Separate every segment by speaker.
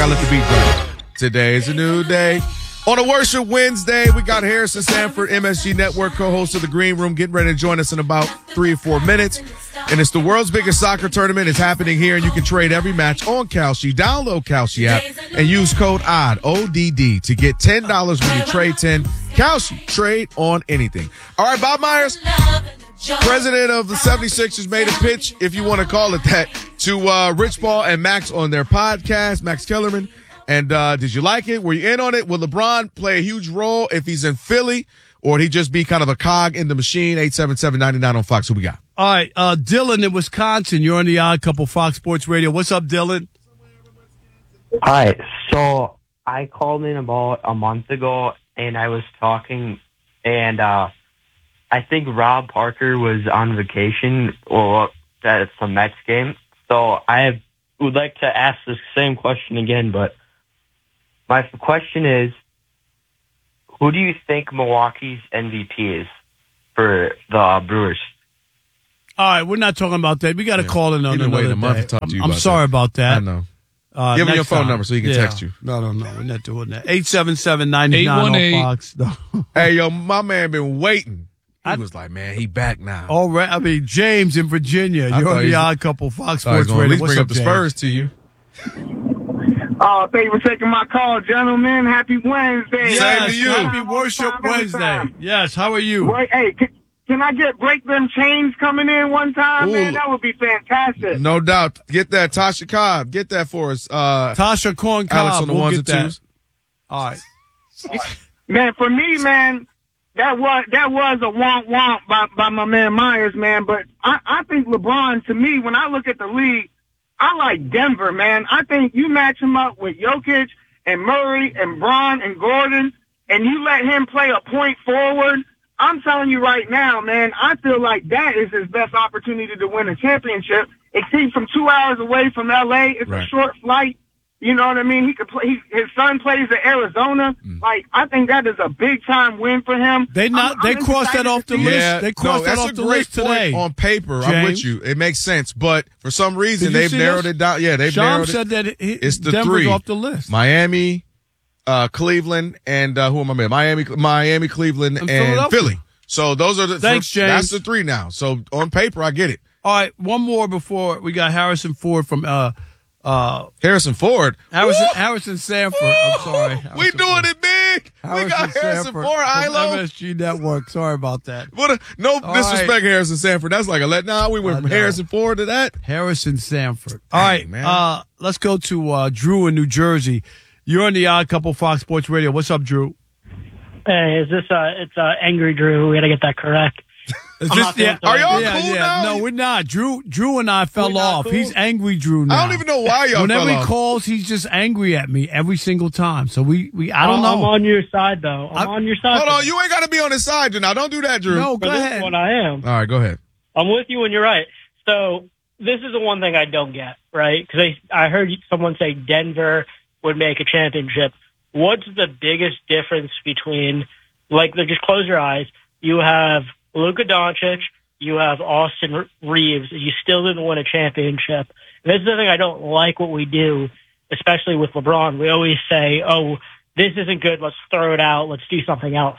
Speaker 1: gotta let the beat drop. Today is a new day. On a Worship Wednesday, we got Harrison Sanford, MSG Network, co-host of The Green Room, getting ready to join us in about 3 or 4 minutes. And it's the world's biggest soccer tournament. It's happening here, and you can trade every match on Kalshi. Download Kalshi app and use code ODD, O-D-D, to get $10 when you trade 10. Kalshi, trade on anything. All right, Bob Myers, president of the 76ers, made a pitch, if you want to call it that, to Rich Paul and Max on their podcast, Max Kellerman. And did you like it? Were you in on it? Will LeBron play a huge role if he's in Philly, or would he just be kind of a cog in the machine? 877-99 on Fox. Who we got?
Speaker 2: All right, Dylan in Wisconsin. You're on the Odd Couple Fox Sports Radio. What's up, Dylan?
Speaker 3: Hi. So I called in about a month ago, and I was talking, and I think Rob Parker was on vacation or at some Mets game. So I would like to ask the same question again, but my question is, who do you think Milwaukee's MVP is for the Brewers?
Speaker 2: All right, we're not talking about that. We got to call in on another day.
Speaker 1: month to talk to you
Speaker 2: I'm sorry about that.
Speaker 1: I know. Give me your phone number so he can text you.
Speaker 2: No, we're not doing that. 877-99 on Fox. No.
Speaker 1: Hey, yo, my man been waiting. He was like, man, he back now.
Speaker 2: All right, I mean, James in Virginia. You're on the Odd Couple Fox Sports Radio.
Speaker 1: At least
Speaker 2: What's
Speaker 1: bring
Speaker 2: up,
Speaker 1: up the
Speaker 2: James?
Speaker 1: Spurs to you.
Speaker 4: Thank you for taking my call, gentlemen. Happy Wednesday.
Speaker 1: Same to you.
Speaker 2: Happy Worship Wednesday. Yes, how are you?
Speaker 4: Wait, hey, can I get Break Them Chains coming in one time,
Speaker 1: Ooh.
Speaker 4: man? That would be fantastic.
Speaker 1: No doubt. Get that. Tasha Cobb. Get that for us.
Speaker 2: Tasha Corn Cobb.
Speaker 1: Alex on the
Speaker 2: we'll
Speaker 1: ones
Speaker 2: get
Speaker 1: and
Speaker 2: that.
Speaker 1: twos.
Speaker 2: All right.
Speaker 4: Man, for me, man, that was a womp by my man Myers, man. But I think LeBron, to me, when I look at the league, I like Denver, man. I think you match him up with Jokic and Murray and Braun and Gordon, and you let him play a point forward. I'm telling you right now, man, I feel like that is his best opportunity to win a championship. It seems from 2 hours away from L.A. It's
Speaker 1: Right.
Speaker 4: a short flight. You know what I mean? He could play. His son plays at Arizona. Like, I think that is a big time win for him.
Speaker 2: They crossed that off the list.
Speaker 1: Yeah,
Speaker 2: They crossed that
Speaker 1: that's
Speaker 2: off
Speaker 1: a
Speaker 2: the
Speaker 1: great
Speaker 2: list
Speaker 1: point
Speaker 2: today.
Speaker 1: on paper. I'm with
Speaker 2: James.
Speaker 1: you. It makes sense. But for some reason,
Speaker 2: Did you
Speaker 1: they've
Speaker 2: see
Speaker 1: narrowed
Speaker 2: this?
Speaker 1: it down. Yeah, they've
Speaker 2: Sham
Speaker 1: narrowed it.
Speaker 2: said that
Speaker 1: It's the
Speaker 2: Denver's
Speaker 1: three.
Speaker 2: off the list.
Speaker 1: Miami, Cleveland, and who am I missing? Miami, Cleveland, and
Speaker 2: Philadelphia.
Speaker 1: Philly. So those are the
Speaker 2: Thanks, James.
Speaker 1: That's the three now. So on paper, I get it.
Speaker 2: All right, one more before we got Harrison Ford from
Speaker 1: Harrison Ford.
Speaker 2: Harrison Sanford. I'm sorry.
Speaker 1: We doing it big. We got Harrison
Speaker 2: Sanford
Speaker 1: Ford.
Speaker 2: from
Speaker 1: ILO.
Speaker 2: MSG Network. Sorry about that.
Speaker 1: No
Speaker 2: All
Speaker 1: disrespect,
Speaker 2: right.
Speaker 1: Harrison Sanford. That's like a letdown. We went
Speaker 2: I
Speaker 1: from
Speaker 2: know.
Speaker 1: Harrison Ford to that.
Speaker 2: Harrison Sanford. All
Speaker 1: Dang,
Speaker 2: right,
Speaker 1: man.
Speaker 2: let's go to Drew in New Jersey. You're on the Odd Couple Fox Sports Radio. What's up, Drew?
Speaker 5: Hey, is this it's Angry Drew? We got to get that correct.
Speaker 2: Is
Speaker 5: I'm
Speaker 2: this
Speaker 5: not
Speaker 2: the-
Speaker 5: feeling
Speaker 1: Are y'all
Speaker 2: yeah,
Speaker 1: cool
Speaker 2: yeah.
Speaker 1: now?
Speaker 2: No, we're not. Drew and I fell
Speaker 5: We're not
Speaker 2: off.
Speaker 5: cool?
Speaker 2: He's angry Drew now.
Speaker 1: I don't even know why y'all
Speaker 2: Whenever
Speaker 1: fell
Speaker 2: he
Speaker 1: off.
Speaker 2: calls, he's just angry at me every single time. So I don't
Speaker 5: I'm
Speaker 2: know.
Speaker 5: on your side, though. I'm on your side.
Speaker 1: Hold on. You ain't got to be on his side now. Don't do that, Drew.
Speaker 2: No,
Speaker 5: For
Speaker 2: go
Speaker 5: this
Speaker 2: ahead.
Speaker 5: one, I am.
Speaker 1: All right, go ahead.
Speaker 5: I'm with you when you're right. So this is the one thing I don't get, right? Because I heard someone say Denver would make a championship. What's the biggest difference between, just close your eyes. You have Luka Doncic, you have Austin Reeves. You still didn't win a championship. And this is the thing I don't like what we do, especially with LeBron. We always say, oh, this isn't good. Let's throw it out. Let's do something else.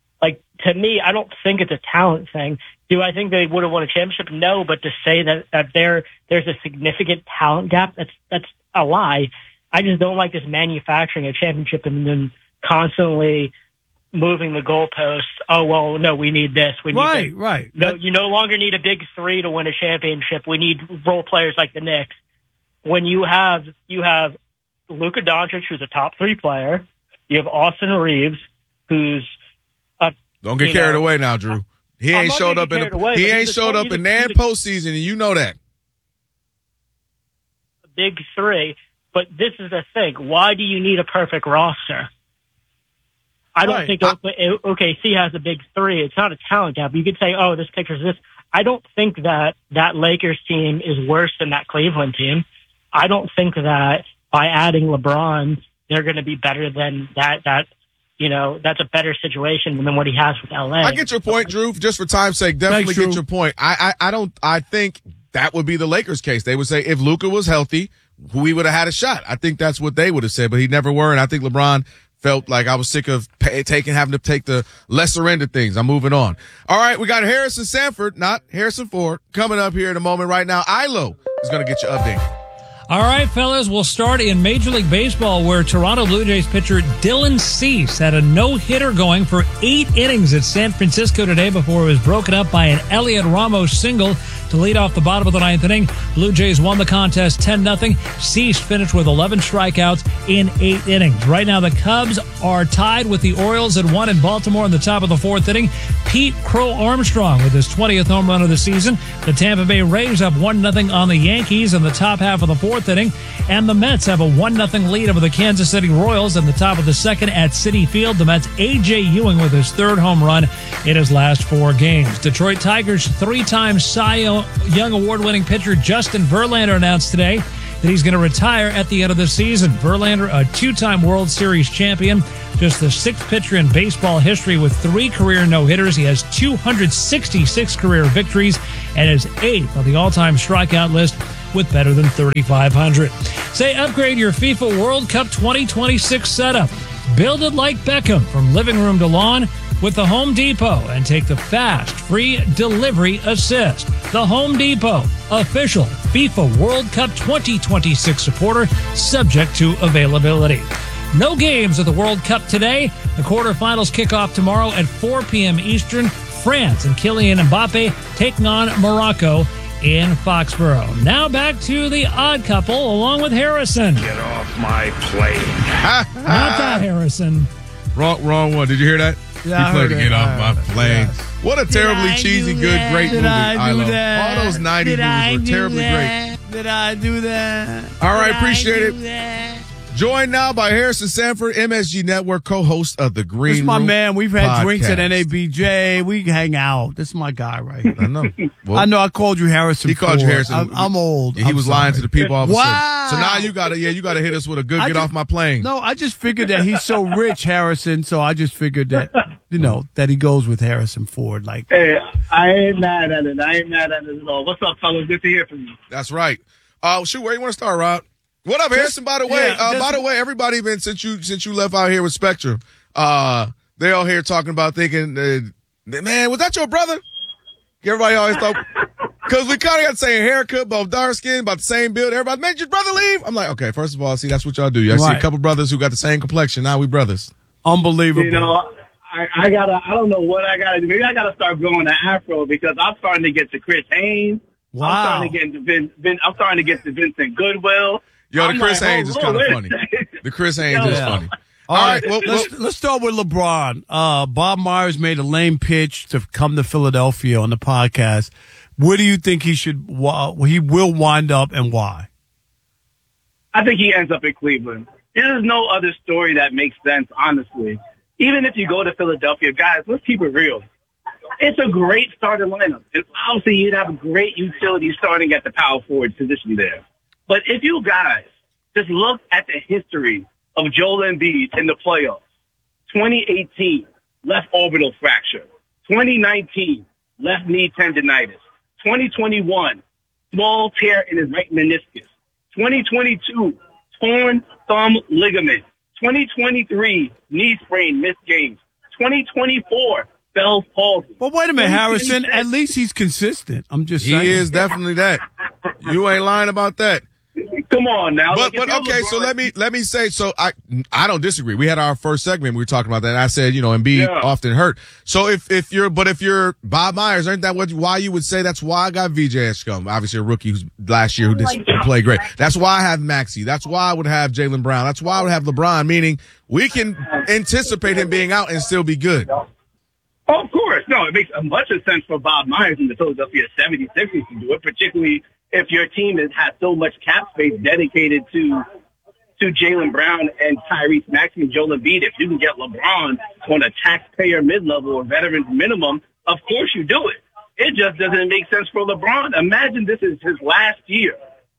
Speaker 5: To me, I don't think it's a talent thing. Do I think they would have won a championship? No, but to say that there's a significant talent gap, that's a lie. I just don't like this manufacturing a championship and then constantly moving the goalposts. Oh, well, no, we need this. We need this.
Speaker 2: Right.
Speaker 5: No, you no longer need a big three to win a championship. We need role players like the Knicks. When you have Luka Doncic, who's a top three player, you have Austin Reeves, who's
Speaker 1: Don't get carried away now, Drew. He
Speaker 5: I'm
Speaker 1: ain't
Speaker 5: not
Speaker 1: showed
Speaker 5: getting
Speaker 1: up in
Speaker 5: carried away,
Speaker 1: he
Speaker 5: but
Speaker 1: ain't
Speaker 5: he's a
Speaker 1: showed
Speaker 5: total-
Speaker 1: up in
Speaker 5: he's a-
Speaker 1: nan postseason, and you know that.
Speaker 5: big three. But this is the thing. Why do you need a perfect roster? I don't
Speaker 2: Right.
Speaker 5: think OKC has a big three. It's not a talent gap. You could say, oh, this picture's this. I don't think that Lakers team is worse than that Cleveland team. I don't think that by adding LeBron, they're going to be better than that. That's a better situation than what he has with LA.
Speaker 1: I get your point, Drew. Just for time's sake, definitely
Speaker 2: Thanks,
Speaker 1: get
Speaker 2: Drew.
Speaker 1: your point. I think that would be the Lakers case. They would say if Luka was healthy, we would have had a shot. I think that's what they would have said, but he never were. And I think LeBron felt like I was sick of having to take the lesser end of things. I'm moving on. All right, we got Harrison Sanford, not Harrison Ford, coming up here in a moment right now. Ilo is going to get you updated.
Speaker 6: All right, fellas, we'll start in Major League Baseball, where Toronto Blue Jays pitcher Dylan Cease had a no-hitter going for 8 innings at San Francisco today before it was broken up by an Elliot Ramos single to lead off the bottom of the 9th inning. Blue Jays won the contest 10-0. Cease finished with 11 strikeouts in 8 innings. Right now, the Cubs are tied with the Orioles at 1 in Baltimore in the top of the 4th inning. Pete Crow Armstrong with his 20th home run of the season. The Tampa Bay Rays up 1-0 on the Yankees in the top half of the 4th inning, and the Mets have a 1-0 lead over the Kansas City Royals in the top of the 2nd at Citi Field. The Mets' A.J. Ewing with his 3rd home run in his last 4 games. Detroit Tigers 3-time Cy Young award-winning pitcher Justin Verlander announced today that he's going to retire at the end of the season. Verlander, a 2-time World Series champion, just the 6th pitcher in baseball history with 3 career no-hitters. He has 266 career victories and is 8th on the all-time strikeout list with better than 3,500. Say, upgrade your FIFA World Cup 2026 setup. Build it like Beckham from living room to lawn with the Home Depot and take the fast, free delivery assist. The Home Depot, official FIFA World Cup 2026 supporter, subject to availability. No games at the World Cup today. The quarterfinals kick off tomorrow at 4 p.m. Eastern. France and Kylian Mbappe taking on Morocco in Foxborough. Now back to the Odd Couple along with Harrison.
Speaker 7: Get off my plane.
Speaker 6: Not that Harrison.
Speaker 1: Wrong one. Did you hear that?
Speaker 2: Yeah,
Speaker 1: he played to
Speaker 2: I
Speaker 1: get
Speaker 2: heard
Speaker 1: off my plane.
Speaker 2: Yes.
Speaker 1: What a terribly cheesy, good, great movie.
Speaker 2: I do that?
Speaker 1: All those 90s movies were terribly great.
Speaker 2: Did I do that?
Speaker 1: All right, appreciate it. Joined now by Harrison Sanford, MSG Network, co-host of the Green
Speaker 2: This is my
Speaker 1: Room
Speaker 2: man. We've had drinks at
Speaker 1: podcast.
Speaker 2: NABJ. We hang out. This is my guy right here.
Speaker 1: I know. Well,
Speaker 2: I know I called you Harrison.
Speaker 1: He called you
Speaker 2: Ford.
Speaker 1: Harrison.
Speaker 2: I'm old.
Speaker 1: He was lying to the people all of a
Speaker 2: Wow.
Speaker 1: sudden. So now you gotta hit us with a good get off my plane.
Speaker 2: No, I just figured that he's so rich, Harrison. So I just figured that, that he goes with Harrison Ford. Like,
Speaker 4: Hey, I ain't mad at it. At all. What's up, fellas? Good to hear from you.
Speaker 1: That's right. Shoot, where you want to start, Rob? What up, Harrison? By the way, everybody been since you left out here with Spectrum, they all here talking about thinking, man, was that your brother? Everybody always thought, because we kind of got the same haircut, both dark skin, about the same build. Everybody, man, did your brother leave? I'm like, okay, first of all, see, that's what y'all do. I see a couple brothers who got the same complexion. Now we brothers.
Speaker 2: unbelievable.
Speaker 4: I don't know what I gotta do. Maybe I gotta start growing an afro because I'm starting to get to Chris Haynes.
Speaker 2: Wow.
Speaker 4: I'm starting to get to Vincent Goodwill.
Speaker 1: Yo, the Chris Haynes is kind of funny. The Chris Haynes is funny. All right,
Speaker 2: let's start with LeBron. Bob Myers made a lame pitch to come to Philadelphia on the podcast. Where do you think he will wind up and why?
Speaker 4: I think he ends up in Cleveland. There's no other story that makes sense, honestly. Even if you go to Philadelphia, guys, let's keep it real. It's a great starting lineup. And obviously, you'd have a great utility starting at the power forward position there. But if you guys just look at the history of Joel Embiid in the playoffs, 2018, left orbital fracture. 2019, left knee tendonitis. 2021, small tear in his right meniscus. 2022, torn thumb ligament. 2023, knee sprain, missed games. 2024, Bell's palsy.
Speaker 2: But wait a minute, Harrison. At least he's consistent. I'm just saying.
Speaker 1: He is definitely that. You ain't lying about that.
Speaker 4: Come on now.
Speaker 1: But okay, so let me say, so I don't disagree. We had our first segment, we were talking about that, and I said, Embiid often hurt. So if you're Bob Myers, isn't that why you would say that's why I got VJ Edgecombe, obviously a rookie who's last year who didn't play great. That's why I have Maxey. That's why I would have Jaylen Brown. That's why I would have LeBron, meaning we can anticipate him being out and still be good.
Speaker 4: Of course. No, it makes a bunch of sense for Bob Myers and the Philadelphia 76ers to do it, particularly if your team has so much cap space dedicated to Jaylen Brown and Tyrese Maxey and Joel Embiid. If you can get LeBron on a taxpayer mid-level or veterans minimum, of course you do it. It just doesn't make sense for LeBron. Imagine this is his last year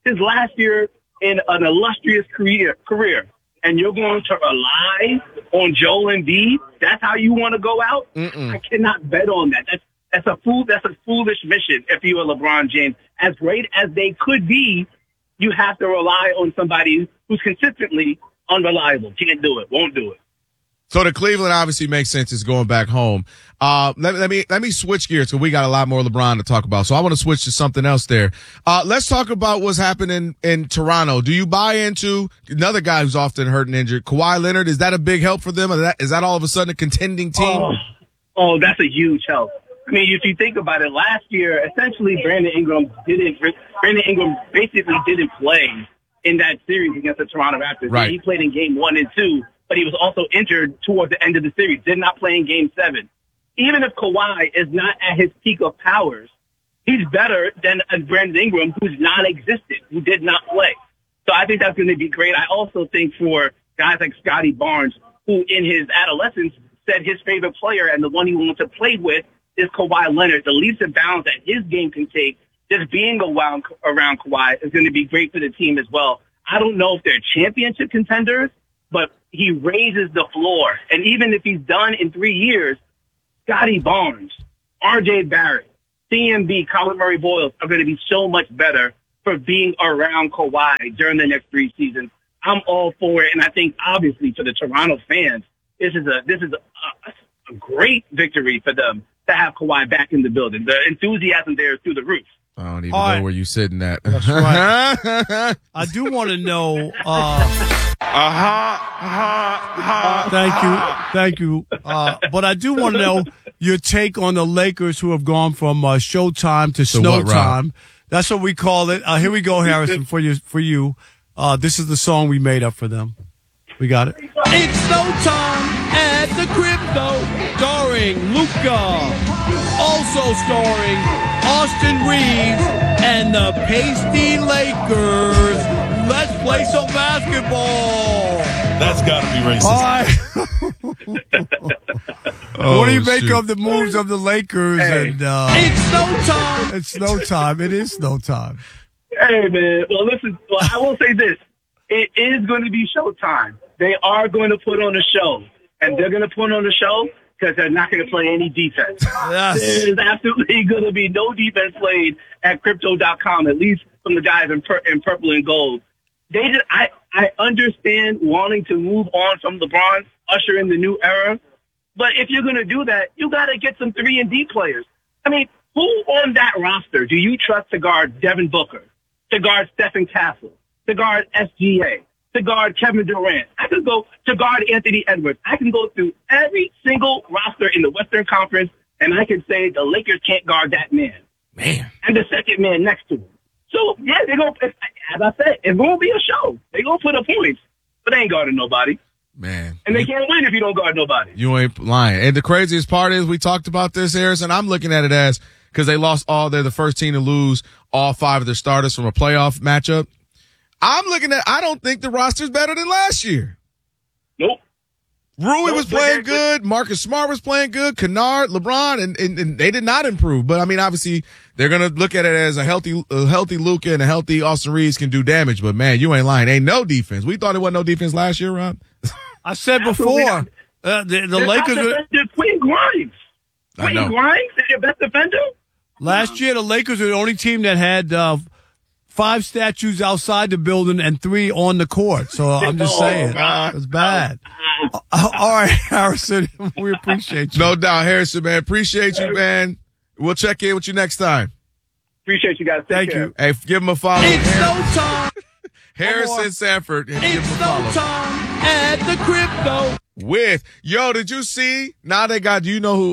Speaker 4: in an illustrious career, and you're going to rely on Joel Embiid. That's how you want to go out? I cannot bet on that. That's a foolish mission if you are LeBron James. As great as they could be,
Speaker 8: you have to rely on somebody who's consistently unreliable. Can't do it. Won't do it.
Speaker 1: So the Cleveland obviously makes sense. Is going back home. Let me switch gears because we got a lot more LeBron to talk about. So I want to switch to something else there. Let's talk about what's happening in Toronto. Do you buy into another guy who's often hurt and injured, Kawhi Leonard? Is that a big help for them? Is that all of a sudden a contending team?
Speaker 8: Oh, that's a huge help. I mean, if you think about it, last year, essentially Brandon Ingram basically didn't play in that series against the Toronto Raptors.
Speaker 1: Right.
Speaker 8: He played in game 1 and 2, but he was also injured towards the end of the series, did not play in game 7. Even if Kawhi is not at his peak of powers, he's better than Brandon Ingram, who's non-existent, who did not play. So I think that's going to be great. I also think for guys like Scotty Barnes, who in his adolescence said his favorite player and the one he wants to play with is Kawhi Leonard. The leaps and bounds that his game can take, just being around Kawhi, is going to be great for the team as well. I don't know if they're championship contenders, but he raises the floor. And even if he's done in 3 years, Scotty Barnes, R.J. Barrett, CMB, Colin Murray-Boyles are going to be so much better for being around Kawhi during the next 3 seasons. I'm all for it. And I think, obviously, for the Toronto fans, this is a great victory for them to have Kawhi back in the building. The enthusiasm there is through the roof.
Speaker 1: I don't even know where you're sitting at.
Speaker 2: That's right. I do want to know. Thank you. But I do want to know your take on the Lakers, who have gone from Showtime to Snow Time. That's what we call it. Here we go, Harrison, for you. This is the song we made up for them. We got it. It's Snow Time at the Crypto, starring Luca, also starring Austin Reeves and the Pasty Lakers. Let's play some basketball.
Speaker 9: That's got to be racist.
Speaker 2: What do you make of the moves of the Lakers?
Speaker 8: Hey.
Speaker 2: It's Snow Time. It's Snow Time. It is Snow Time.
Speaker 8: Hey, man. Well, listen, I will say this. It is going to be showtime. They are going to put on a show. And they're going to put on a show because they're not going to play any defense.
Speaker 2: Yes.
Speaker 8: There's absolutely going to be no defense played at Crypto.com, at least from the guys in purple and gold. I understand wanting to move on from LeBron, usher in the new era. But if you're going to do that, you got to get some 3-and-D players. I mean, who on that roster do you trust to guard Devin Booker, to guard Stephen Castle, to guard SGA, to guard Kevin Durant? I could go to guard Anthony Edwards. I can go through every single roster in the Western Conference, and I can say the Lakers can't guard that man. And the second man next to him. So, yeah, they're going to, as I said, it's going to be a show. They're going to put up points, but they ain't guarding nobody.
Speaker 1: Man.
Speaker 8: And they can't win if you don't guard nobody.
Speaker 1: You ain't lying. And the craziest part is we talked about this, Harrison. I'm looking at it as because they lost they're the first team to lose all 5 of their starters from a playoff matchup. I don't think the roster's better than last year.
Speaker 8: Nope.
Speaker 1: Rui was playing good. Marcus Smart was playing good. Kennard, LeBron, and they did not improve. But I mean, obviously, they're gonna look at it as a healthy Luka and a healthy Austin Reeves can do damage. But man, you ain't lying. Ain't no defense. We thought it wasn't no defense last year, Rob.
Speaker 2: I said before, the Lakers.
Speaker 8: Quentin Grimes.
Speaker 1: I know.
Speaker 8: Quentin Grimes is your best defender.
Speaker 2: Last year, the Lakers were the only team that had 5 statues outside the building and 3 on the court. So I'm just saying, it's bad. All right, Harrison, we appreciate you.
Speaker 1: No doubt, Harrison, man. Appreciate you, man. We'll check in with you next time.
Speaker 8: Appreciate you guys.
Speaker 2: Thank you.
Speaker 1: Hey, give him a follow.
Speaker 2: It's no time.
Speaker 1: Harrison Sanford.
Speaker 2: It's no time at the Crypto.
Speaker 1: Did you see? Now they got, do you know who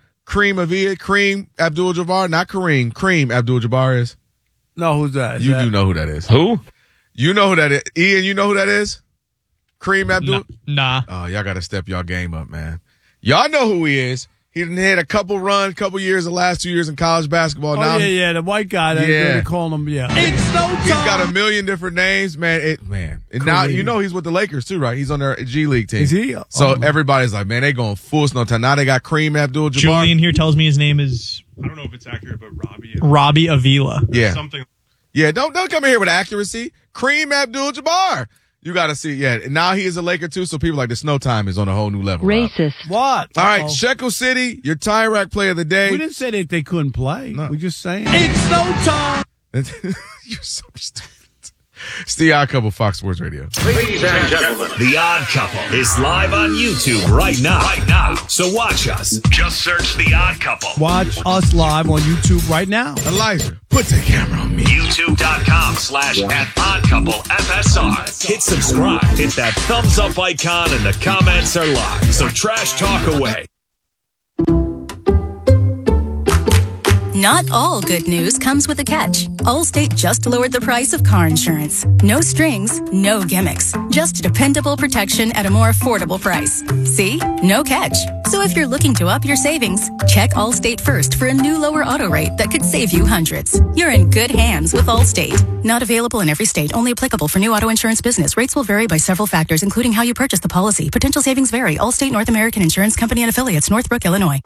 Speaker 1: Kareem Abdul-Jabbar? Not Kareem Abdul-Jabbar is?
Speaker 2: No, who's that?
Speaker 1: You do know who that is.
Speaker 9: Who?
Speaker 1: You know who that is. Ian, you know who that is? Kareem Abdul?
Speaker 6: Nah.
Speaker 1: Oh, y'all got to step y'all game up, man. Y'all know who he is. He had a couple years, the last 2 years in college basketball.
Speaker 2: Oh,
Speaker 1: now,
Speaker 2: the white guy. They call him, It's no time.
Speaker 1: He's got a million different names, man. And now, you know he's with the Lakers too, right? He's on their G League team.
Speaker 2: Is he?
Speaker 1: So everybody's like, man, they going full snow time. Now they got Kareem Abdul-Jabbar.
Speaker 10: Julian here tells me his name is,
Speaker 9: I don't know if it's accurate, but
Speaker 10: Robbie Avila.
Speaker 1: Yeah.
Speaker 9: Something.
Speaker 1: Yeah, don't come in here with accuracy. Kareem Abdul-Jabbar. You got to see, now he is a Laker too, so people like the snow time is on a whole new level.
Speaker 11: Racist.
Speaker 2: What?
Speaker 1: All right, Shekel City, your tie rack player of the day.
Speaker 2: We didn't say that they couldn't play.
Speaker 1: No.
Speaker 2: We just saying. It's no time.
Speaker 1: You're so stupid. It's The Odd Couple, Fox Sports Radio.
Speaker 7: Ladies and gentlemen, The Odd Couple is live on YouTube right now. So watch us. Just search The Odd Couple.
Speaker 2: Watch us live on YouTube right now.
Speaker 1: Elijah, put the camera on me.
Speaker 7: YouTube.com/@oddcouplefsr. Hit subscribe. Hit that thumbs up icon and the comments are live. So trash talk away.
Speaker 11: Not all good news comes with a catch. Allstate just lowered the price of car insurance. No strings, no gimmicks. Just dependable protection at a more affordable price. See? No catch. So if you're looking to up your savings, check Allstate first for a new lower auto rate that could save you hundreds. You're in good hands with Allstate. Not available in every state. Only applicable for new auto insurance business. Rates will vary by several factors, including how you purchase the policy. Potential savings vary. Allstate North American Insurance Company and Affiliates, Northbrook, Illinois.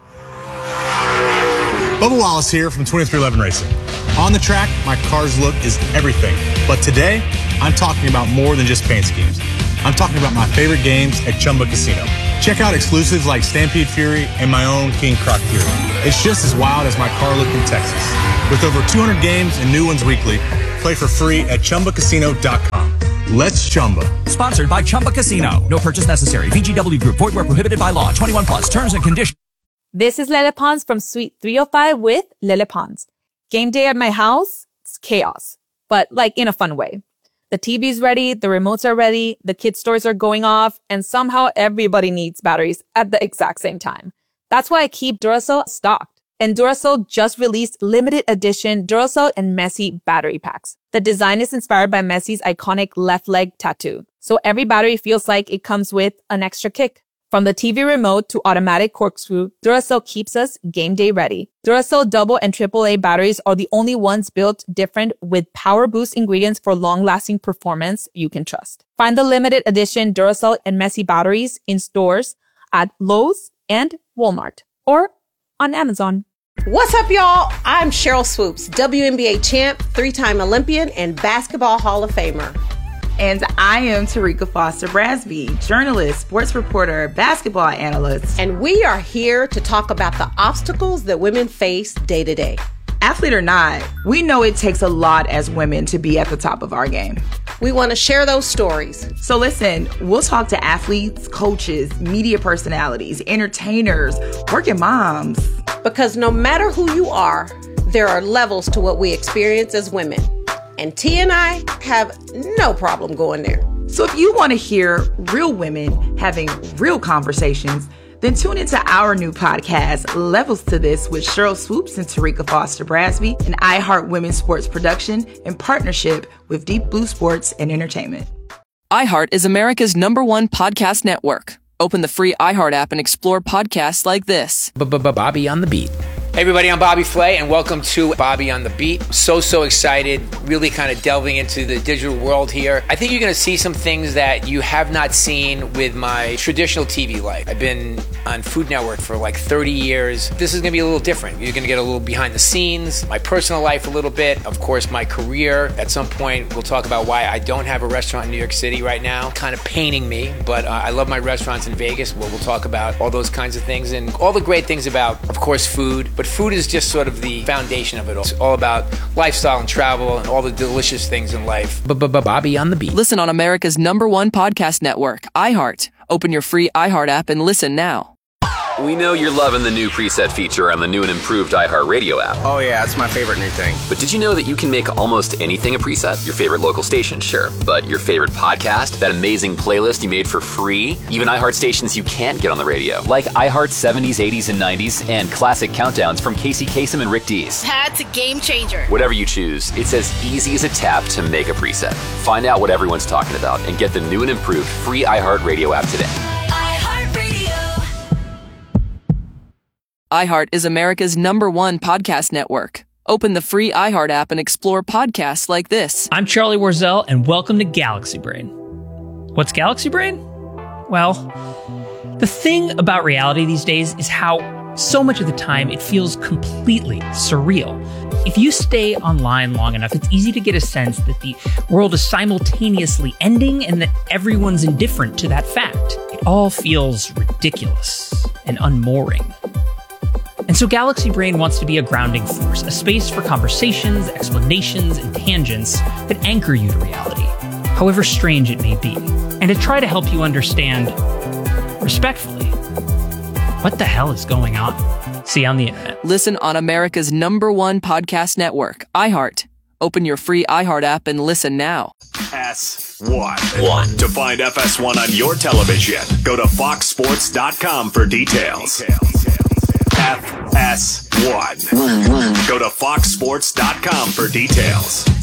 Speaker 12: Bubba Wallace here from 2311 Racing. On the track, my car's look is everything. But today, I'm talking about more than just paint schemes. I'm talking about my favorite games at Chumba Casino. Check out exclusives like Stampede Fury and my own King Croc Fury. It's just as wild as my car look in Texas. With over 200 games and new ones weekly, play for free at ChumbaCasino.com. Let's Chumba.
Speaker 13: Sponsored by Chumba Casino. No purchase necessary. VGW Group. Void where prohibited by law. 21 plus. Terms and conditions.
Speaker 14: This is Lele Pons from Suite 305 with Lele Pons. Game day at my house, it's chaos, but like in a fun way. The TV's ready, the remotes are ready, the kids' stores are going off, and somehow everybody needs batteries at the exact same time. That's why I keep Duracell stocked. And Duracell just released limited edition Duracell and Messi battery packs. The design is inspired by Messi's iconic left leg tattoo. So every battery feels like it comes with an extra kick. From the TV remote to automatic corkscrew, Duracell keeps us game day ready. Duracell double and AAA batteries are the only ones built different with power boost ingredients for long-lasting performance you can trust. Find the limited edition Duracell and Messi batteries in stores at Lowe's and Walmart or on Amazon.
Speaker 15: What's up, y'all? I'm Cheryl Swoops, WNBA champ, 3-time Olympian, and Basketball Hall of Famer.
Speaker 16: And I am Tarika Foster Brasby, journalist, sports reporter, basketball analyst.
Speaker 15: And we are here to talk about the obstacles that women face day to day.
Speaker 16: Athlete or not, we know it takes a lot as women to be at the top of our game.
Speaker 15: We want to share those stories.
Speaker 16: So listen, we'll talk to athletes, coaches, media personalities, entertainers, working moms.
Speaker 15: Because no matter who you are, there are levels to what we experience as women. And T and I have no problem going there.
Speaker 16: So if you want to hear real women having real conversations, then tune into our new podcast, Levels to This, with Cheryl Swoops and Tarika Foster Brasby, an iHeart Women's Sports production in partnership with Deep Blue Sports and Entertainment.
Speaker 17: iHeart is America's #1 podcast network. Open the free iHeart app and explore podcasts like this.
Speaker 18: Bobby on the Beat. Hey everybody, I'm Bobby Flay, and welcome to Bobby on the Beat. So excited, really kind of delving into the digital world here. I think you're going to see some things that you have not seen with my traditional TV life. I've been on Food Network for like 30 years. This is going to be a little different. You're going to get a little behind the scenes, my personal life a little bit, of course my career. At some point, we'll talk about why I don't have a restaurant in New York City right now. Kind of paining me, but I love my restaurants in Vegas. We'll talk about all those kinds of things and all the great things about, of course, food. But food is just sort of the foundation of it all. It's all about lifestyle and travel and all the delicious things in life. Bobby on the Beat.
Speaker 17: Listen on America's #1 podcast network, iHeart. Open your free iHeart app and listen now.
Speaker 19: We know you're loving the new preset feature on the new and improved iHeartRadio app.
Speaker 20: Oh yeah, it's my favorite new thing.
Speaker 19: But did you know that you can make almost anything a preset? Your favorite local station, sure. But your favorite podcast? That amazing playlist you made for free? Even iHeart stations you can't get on the radio. Like iHeart's 70s, 80s, and 90s, and classic countdowns from Casey Kasem and Rick Dees.
Speaker 21: That's a game changer.
Speaker 19: Whatever you choose, it's as easy as a tap to make a preset. Find out what everyone's talking about and get the new and improved free iHeartRadio app today.
Speaker 17: iHeart is America's #1 podcast network. Open the free iHeart app and explore podcasts like this.
Speaker 6: I'm Charlie Warzel, and welcome to Galaxy Brain. What's Galaxy Brain? Well, the thing about reality these days is how so much of the time it feels completely surreal. If you stay online long enough, it's easy to get a sense that the world is simultaneously ending and that everyone's indifferent to that fact. It all feels ridiculous and unmooring. And so Galaxy Brain wants to be a grounding force, a space for conversations, explanations, and tangents that anchor you to reality.
Speaker 20: however strange it may be, and to try to help you understand, respectfully, what the hell is going on. See you on the internet.
Speaker 17: Listen on America's #1 podcast network, iHeart. Open your free iHeart app and listen now.
Speaker 7: FS1. To find FS1 on your television, go to foxsports.com for details. FS1. Go to foxsports.com for details.